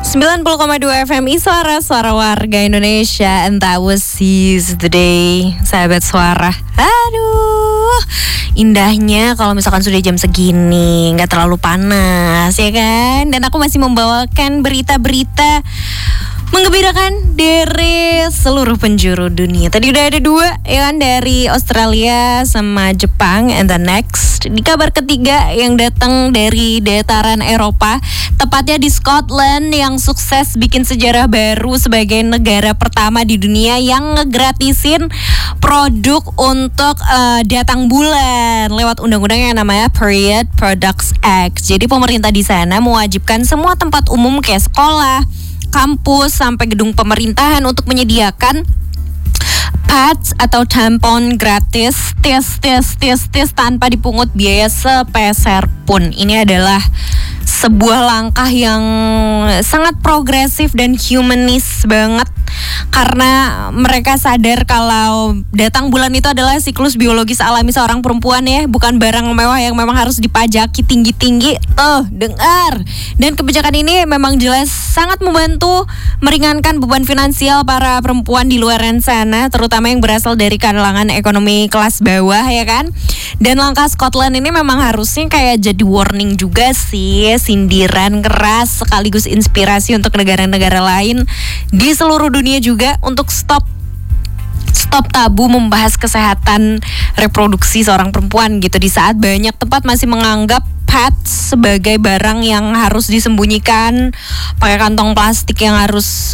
90,2 FM Suara warga Indonesia. And that was Seize the Day. Sahabat suara, aduh, indahnya kalau misalkan sudah jam segini, gak terlalu panas ya kan. Dan aku masih membawakan berita-berita menggembirakan dari seluruh penjuru dunia. Tadi udah ada dua ya kan, dari Australia sama Jepang. And the next, di kabar ketiga yang datang dari dataran Eropa, tepatnya di Scotland yang sukses bikin sejarah baru sebagai negara pertama di dunia yang ngegratisin produk untuk datang bulan lewat undang-undang yang namanya Period Products Act. Jadi pemerintah di sana mewajibkan semua tempat umum kayak sekolah, kampus, sampai gedung pemerintahan untuk menyediakan pads atau tampon gratis, tes tanpa dipungut biaya sepeser pun. Ini adalah sebuah langkah yang sangat progresif dan humanis banget, karena mereka sadar kalau datang bulan itu adalah siklus biologis alami seorang perempuan ya, bukan barang mewah yang memang harus dipajaki tinggi-tinggi. Dengar. Dan kebijakan ini memang jelas sangat membantu meringankan beban finansial para perempuan di luar sana, terutama yang berasal dari kalangan ekonomi kelas bawah ya kan. Dan langkah Scotland ini memang harusnya kayak jadi warning juga sih, sindiran keras sekaligus inspirasi untuk negara-negara lain di seluruh dunia juga untuk stop tabu membahas kesehatan reproduksi seorang perempuan gitu, di saat banyak tempat masih menganggap pads sebagai barang yang harus disembunyikan pakai kantong plastik yang harus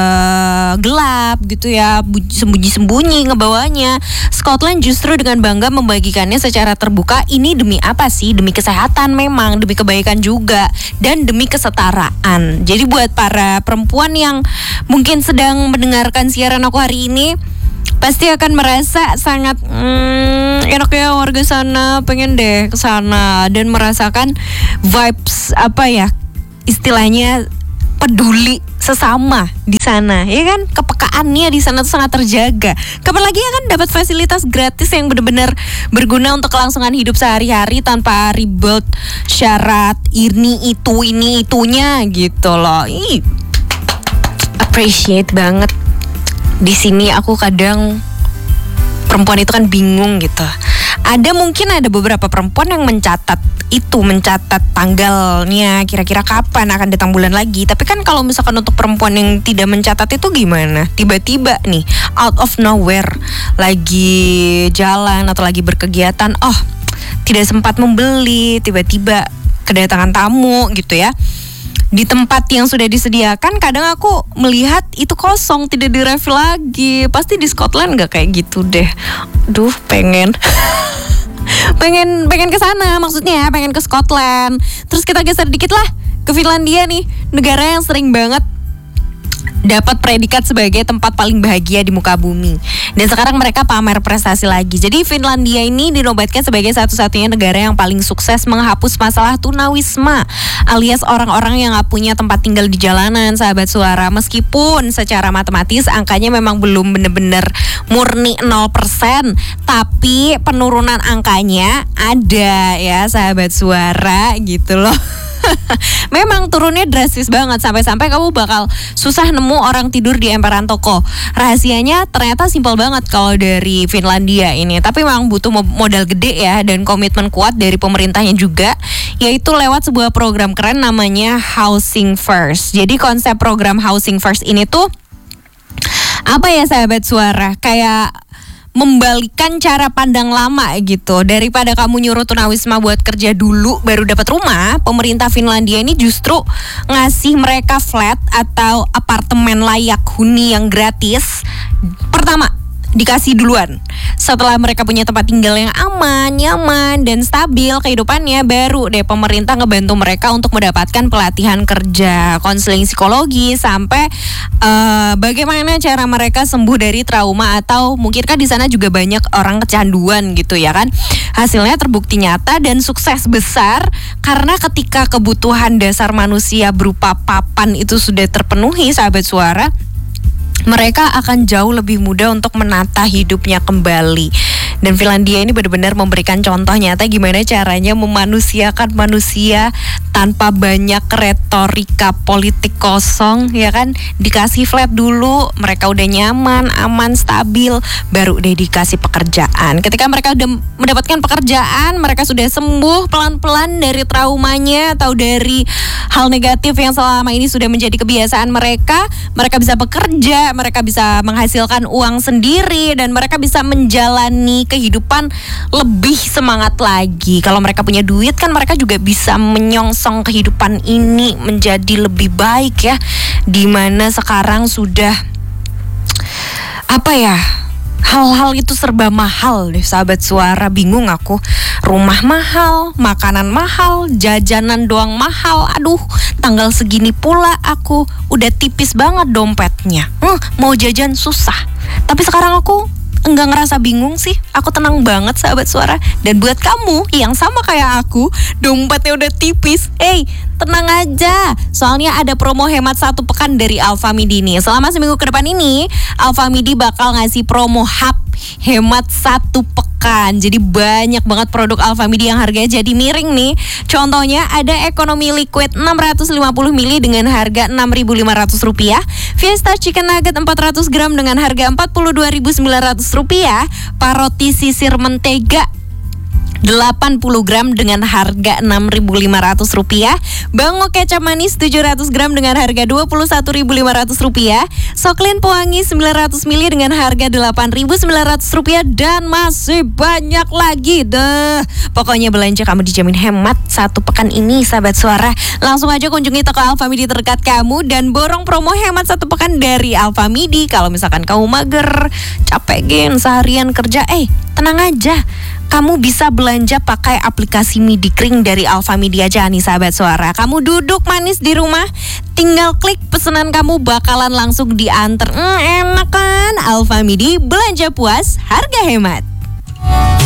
gelap gitu ya, sembunyi-sembunyi ngebawanya. Scotland justru dengan bangga membagikannya secara terbuka. Ini demi apa sih? Demi kesehatan memang, demi kebaikan juga, dan demi kesetaraan. Jadi buat para perempuan yang mungkin sedang mendengarkan siaran aku hari ini, pasti akan merasa sangat enak ya warga sana, pengen deh ke sana dan merasakan vibes apa ya, istilahnya peduli sesama di sana ya kan. Kepekaannya di sana tuh sangat terjaga. Kapan lagi ya kan dapat fasilitas gratis yang benar-benar berguna untuk kelangsungan hidup sehari-hari tanpa ribet syarat ini itunya gitu loh. Appreciate banget. Di sini aku kadang perempuan itu kan bingung gitu. Mungkin ada beberapa perempuan yang mencatat tanggalnya kira-kira kapan akan datang bulan lagi. Tapi kan kalau misalkan untuk perempuan yang tidak mencatat itu gimana? Tiba-tiba nih out of nowhere lagi jalan atau lagi berkegiatan, tidak sempat membeli, tiba-tiba kedatangan tamu gitu ya. Di tempat yang sudah disediakan kadang aku melihat itu kosong, tidak direfill lagi. Pasti di Scotland gak kayak gitu deh. Duh, pengen ke sana, maksudnya pengen ke Scotland. Terus kita geser dikit lah ke Finlandia nih, negara yang sering banget dapat predikat sebagai tempat paling bahagia di muka bumi. Dan sekarang mereka pamer prestasi lagi. Jadi Finlandia ini dinobatkan sebagai satu-satunya negara yang paling sukses menghapus masalah tunawisma, alias orang-orang yang gak punya tempat tinggal di jalanan, sahabat suara. Meskipun secara matematis angkanya memang belum benar-benar murni 0%, tapi penurunan angkanya ada ya sahabat suara gitu loh. Memang turunnya drastis banget, sampai-sampai kamu bakal susah nemu orang tidur di emperan toko. Rahasianya ternyata simpel banget kalau dari Finlandia ini, tapi memang butuh modal gede ya dan komitmen kuat dari pemerintahnya juga, yaitu lewat sebuah program keren namanya Housing First. Jadi konsep program Housing First ini tuh apa ya sahabat suara, kayak membalikan cara pandang lama gitu. Daripada kamu nyuruh tunawisma buat kerja dulu baru dapat rumah, pemerintah Finlandia ini justru ngasih mereka flat atau apartemen layak huni yang gratis. Pertama, dikasih duluan. Setelah mereka punya tempat tinggal yang aman, nyaman, dan stabil kehidupannya, baru deh pemerintah ngebantu mereka untuk mendapatkan pelatihan kerja, konseling psikologi, sampai bagaimana cara mereka sembuh dari trauma, atau mungkin kan di sana juga banyak orang kecanduan gitu ya kan. Hasilnya terbukti nyata dan sukses besar, karena ketika kebutuhan dasar manusia berupa papan itu sudah terpenuhi, sahabat suara, mereka akan jauh lebih mudah untuk menata hidupnya kembali. Dan Finlandia ini benar-benar memberikan contoh nyata gimana caranya memanusiakan manusia tanpa banyak retorika politik kosong, ya kan? Dikasih flat dulu, mereka udah nyaman, aman, stabil, baru deh dikasih pekerjaan. Ketika mereka udah mendapatkan pekerjaan, mereka sudah sembuh pelan-pelan dari traumanya atau dari hal negatif yang selama ini sudah menjadi kebiasaan mereka bisa bekerja, mereka bisa menghasilkan uang sendiri, dan mereka bisa menjalani kehidupan lebih semangat lagi. Kalau mereka punya duit kan mereka juga bisa menyongsong kehidupan ini menjadi lebih baik ya. Dimana sekarang sudah hal-hal itu serba mahal deh sahabat suara. Bingung aku, rumah mahal, makanan mahal, jajanan doang mahal. Aduh, tanggal segini pula aku udah tipis banget dompetnya, mau jajan susah. Tapi sekarang aku enggak ngerasa bingung sih, aku tenang banget sahabat suara. Dan buat kamu yang sama kayak aku, dompetnya udah tipis, tenang aja, soalnya ada promo hemat 1 pekan dari Alfamidi nih. Selama seminggu ke depan ini, Alfamidi bakal ngasih promo hub hemat 1 pekan. Jadi banyak banget produk Alfamidi yang harganya jadi miring nih. Contohnya ada ekonomi liquid 650 ml dengan harga Rp6.500, Fiesta Chicken Nugget 400 gram dengan harga Rp42.900, Paroti sisir mentega 80 gram dengan harga Rp6.500, Bango kecap manis 700 gram dengan harga Rp21.500, Soklin pewangi 900 ml dengan harga Rp8.900, dan masih banyak lagi deh. Pokoknya belanja kamu dijamin hemat 1 pekan ini sahabat suara. Langsung aja kunjungi toko Alfamidi terdekat kamu dan borong promo hemat 1 pekan dari Alfamidi. Kalau misalkan kamu mager, capek seharian kerja, tenang aja, kamu bisa belanja pakai aplikasi Midi Kring dari Alfamidi aja nih sahabat suara. Kamu duduk manis di rumah, tinggal klik pesanan kamu bakalan langsung diantar. Enak kan? Alfamidi, belanja puas, harga hemat.